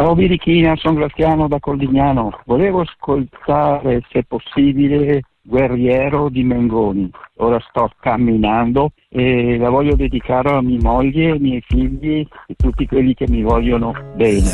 Ciao Birichina, sono Graziano da Cordignano. Volevo ascoltare, se possibile, Guerriero di Mengoni. Ora sto camminando e la voglio dedicare a mia moglie, ai miei figli e tutti quelli che mi vogliono bene.